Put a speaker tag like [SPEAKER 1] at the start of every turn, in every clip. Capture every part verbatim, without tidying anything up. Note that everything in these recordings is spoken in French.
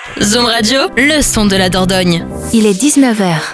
[SPEAKER 1] Zoom Radio, le son de la Dordogne.
[SPEAKER 2] Il est dix-neuf heures.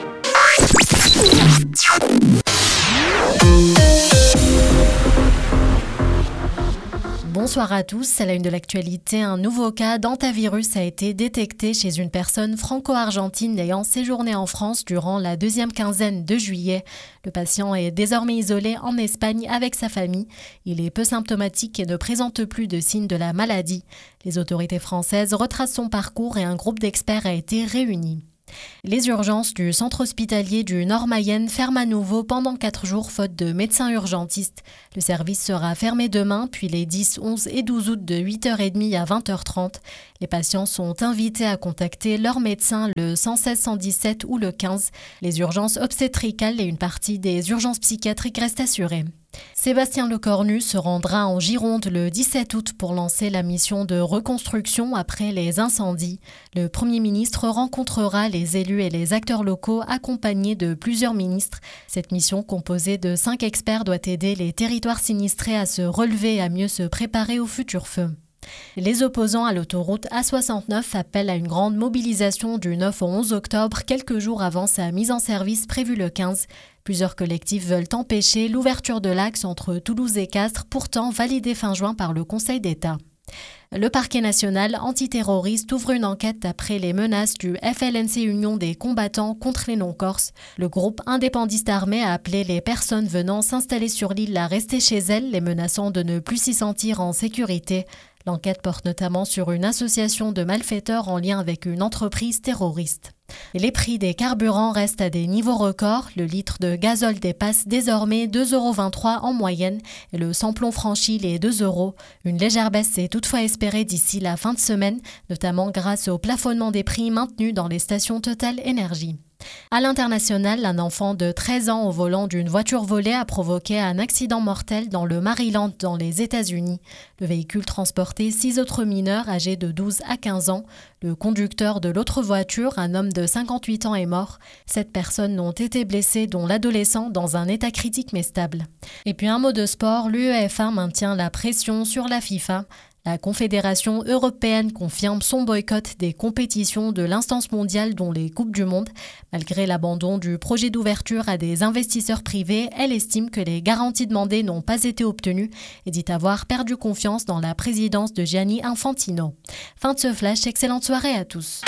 [SPEAKER 3] Bonsoir à tous. À la une de l'actualité, un nouveau cas d'hantavirus a été détecté chez une personne franco-argentine ayant séjourné en France durant la deuxième quinzaine de juillet. Le patient est désormais isolé en Espagne avec sa famille. Il est peu symptomatique et ne présente plus de signes de la maladie. Les autorités françaises retracent son parcours et un groupe d'experts a été réuni. Les urgences du centre hospitalier du Nord-Mayenne ferment à nouveau pendant quatre jours faute de médecins urgentistes. Le service sera fermé demain, puis les dix, onze et douze août de huit heures trente à vingt heures trente. Les patients sont invités à contacter leur médecin le cent seize cent dix-sept ou le quinze. Les urgences obstétricales et une partie des urgences psychiatriques restent assurées. Sébastien Lecornu se rendra en Gironde le dix-sept août pour lancer la mission de reconstruction après les incendies. Le Premier ministre rencontrera les élus et les acteurs locaux accompagnés de plusieurs ministres. Cette mission composée de cinq experts doit aider les territoires sinistrés à se relever et à mieux se préparer aux futurs feux. Les opposants à l'autoroute A soixante-neuf appellent à une grande mobilisation du neuf au onze octobre, quelques jours avant sa mise en service prévue le quinze. Plusieurs collectifs veulent empêcher l'ouverture de l'axe entre Toulouse et Castres, pourtant validée fin juin par le Conseil d'État. Le parquet national antiterroriste ouvre une enquête après les menaces du F L N C Union des combattants contre les non-corses. Le groupe indépendiste armé a appelé les personnes venant s'installer sur l'île à rester chez elles, les menaçant de ne plus s'y sentir en sécurité. L'enquête porte notamment sur une association de malfaiteurs en lien avec une entreprise terroriste. Et les prix des carburants restent à des niveaux records. Le litre de gazole dépasse désormais deux euros vingt-trois en moyenne et le samplon franchit les deux euros. Une légère baisse est toutefois espérée d'ici la fin de semaine, notamment grâce au plafonnement des prix maintenu dans les stations Total Énergie. À l'international, un enfant de treize ans au volant d'une voiture volée a provoqué un accident mortel dans le Maryland, dans les États-Unis. Le véhicule transportait six autres mineurs âgés de douze à quinze ans. Le conducteur de l'autre voiture, un homme de cinquante-huit ans, est mort. Sept personnes ont été blessées, dont l'adolescent dans un état critique mais stable. Et puis un mot de sport, l'UEFA maintient la pression sur la FIFA. La Confédération européenne confirme son boycott des compétitions de l'instance mondiale dont les Coupes du Monde. Malgré l'abandon du projet d'ouverture à des investisseurs privés, elle estime que les garanties demandées n'ont pas été obtenues et dit avoir perdu confiance dans la présidence de Gianni Infantino. Fin de ce flash, excellente soirée à tous.